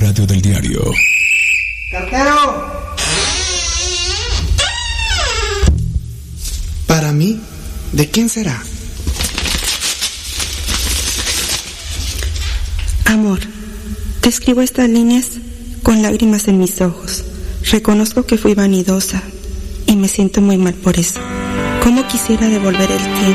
radio del diario. ¡Cartero! Para mí, ¿de quién será? Amor, te escribo estas líneas con lágrimas en mis ojos. Reconozco que fui vanidosa y me siento muy mal por eso. ¿Cómo quisiera devolver el tiempo